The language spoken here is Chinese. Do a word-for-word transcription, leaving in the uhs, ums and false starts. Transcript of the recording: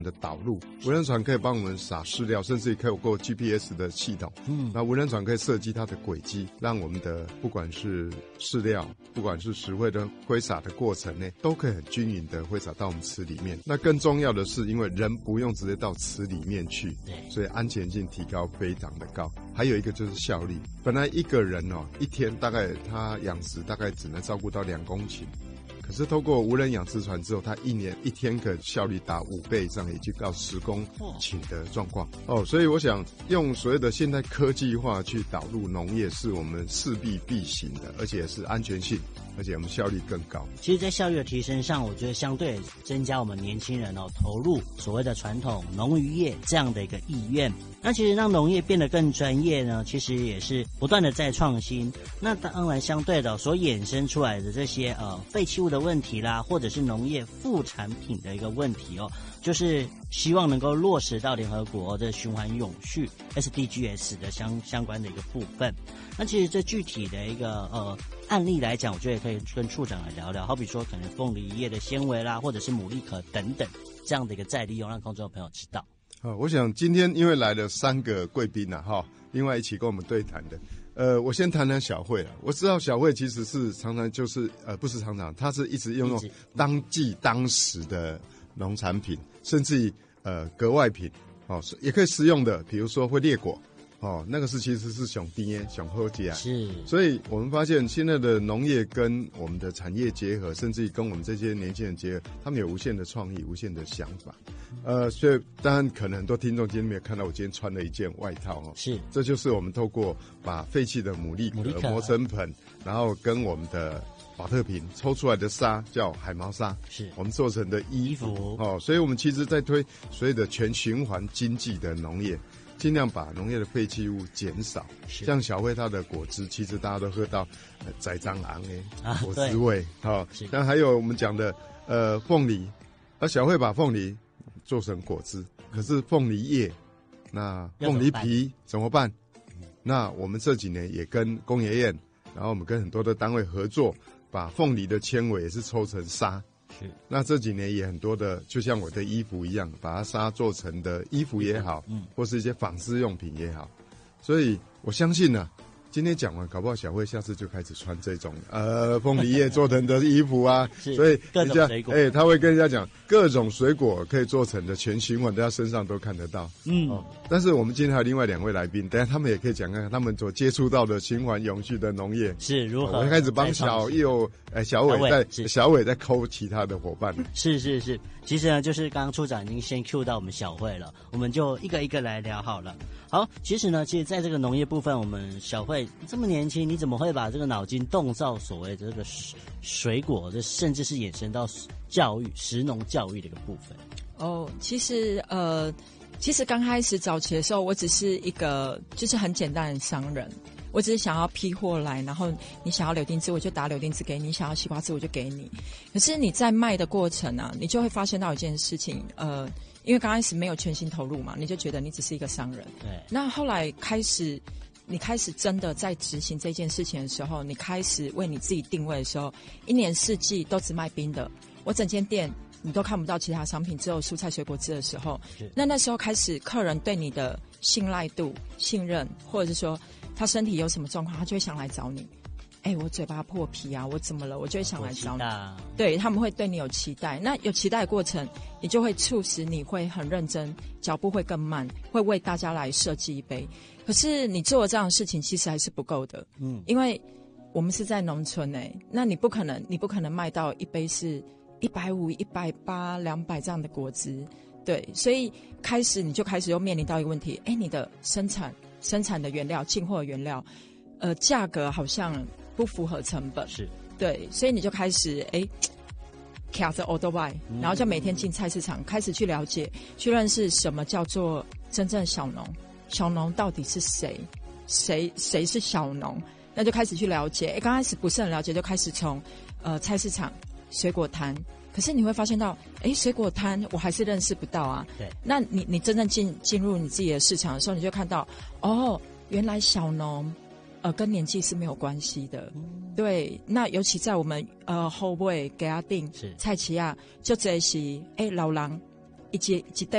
的导入，无人船可以帮我们撒饲料，甚至可以有过 G P S 的系统。嗯，那无人船可以设计它的轨迹，让我们的不管是饲料，不管是食灰的挥洒的过程呢，都可以很均匀的挥洒到我们池里面。那更重要的是，因为人不用直接到池里面去，所以安全性提高非常的高。还有一个就是效率，本来一个人哦，一天大概他养殖大概只能照顾到两公顷。可是透过无人养殖船之后，它一年一天可效率达五倍以上，也就到十公顷的状况哦。所以我想用所谓的现代科技化去导入农业，是我们势必必行的，而且是安全性，而且我们效率更高。 其实，在效率的提升上，我觉得相对增加我们年轻人哦投入所谓的传统农渔业这样的一个意愿。那其实让农业变得更专业呢，其实也是不断的在创新。那当然相对的所衍生出来的这些呃废弃物的问题啦，或者是农业副产品的一个问题哦，就是希望能够落实到联合国的循环永续 S D Gs 的相相关的一个部分。那其实这具体的一个呃案例来讲，我觉得也可以跟处长来聊聊，好比说可能凤梨叶的纤维啦，或者是牡蛎壳等等这样的一个再利用，让观众朋友知道。 好，我想今天因为来了三个贵宾啊，哈，另外一起跟我们对谈的，呃，我先谈谈小慧啊。我知道小慧其实是常常就是呃，不是常常，她是一直用用当季当时的农产品，甚至于呃格外品，哦，也可以食用的，比如说会裂果。哦，那个是其实是熊低熊后阶啊， 是， 所以我们发现现在的农业跟我们的产业结合，甚至于跟我们这些年轻人结合，他们有无限的创意、无限的想法。呃，所以当然可能很多听众今天没有看到我今天穿了一件外套哦， 是， 这就是我们透过把废弃的牡蛎壳磨成盆，然后跟我们的保特瓶抽出来的纱叫海毛纱，是我们做成的衣服, 衣服哦，所以我们其实在推所谓的全循环经济的农业。尽量把农业的废弃物减少，像小慧它的果汁，其实大家都喝到呃栽赃昂诶果汁味，好、哦，像还有我们讲的呃凤梨，而小慧把凤梨做成果汁，可是凤梨叶，那凤梨皮怎么办？那我们这几年也跟工研院，然后我们跟很多的单位合作，把凤梨的纤维也是抽成纱。是，那这几年也很多的，就像我的衣服一样，把它纱做成的衣服也好，嗯，或是一些纺织用品也好，所以我相信呢、啊，今天讲完，搞不好小慧下次就开始穿这种呃凤梨叶做成的衣服啊，所以各种水果， 哎、欸，他会跟人家讲各种水果可以做成的全循环，在他身上都看得到，嗯、哦。但是我们今天还有另外两位来宾，等一下他们也可以讲看看他们所接触到的循环永续的农业是如何。 我开始帮小右呃小伟在小伟在抠其他的伙伴。 是是是，其实呢，就是刚刚处长已经先 Q 到我们小慧了，我们就一个一个来聊好了。好，其实呢，其实在这个农业部分，我们小慧这么年轻，你怎么会把这个脑筋动到所谓的这个水果，这甚至是衍生到教育、食农教育的一个部分？ 哦，其实呃。其实刚开始早期的时候，我只是一个就是很简单的商人，我只是想要批货来，然后你想要柳丁汁我就打柳丁汁给你，想要西瓜汁我就给你。可是你在卖的过程啊，你就会发现到一件事情，呃，因为刚开始没有全心投入嘛，你就觉得你只是一个商人。对。那后来开始，你开始真的在执行这件事情的时候，你开始为你自己定位的时候，一年四季都只卖冰的，我整间店。你都看不到其他商品，只有蔬菜水果汁的时候，那那时候开始客人对你的信赖度、信任，或者是说他身体有什么状况，他就会想来找你。哎，我嘴巴破皮啊，我怎么了？我就会想来找你。对，他们会对你有期待，那有期待的过程，你就会促使你会很认真，脚步会更慢，会为大家来设计一杯。可是你做了这样的事情，其实还是不够的。嗯，因为我们是在农村哎，那你不可能，你不可能卖到一杯是一百五、一百八、两百这样的果汁，对，所以开始你就开始又面临到一个问题，哎，你的生产生产的原料、进货的原料，呃，价格好像不符合成本，是对，所以你就开始哎，卡着 old buy，然后就每天进菜市场，开始去了解、去认识什么叫做真正小农，小农到底是谁，谁谁是小农，那就开始去了解。哎，刚开始不是很了解，就开始从呃菜市场。水果摊，可是你会发现到，哎，水果摊我还是认识不到啊。对，那你你真正进进入你自己的市场的时候，你就看到，哦，原来小农，呃，跟年纪是没有关系的。嗯、对，那尤其在我们呃后尾给他定菜市啊，就这是哎老人一节一代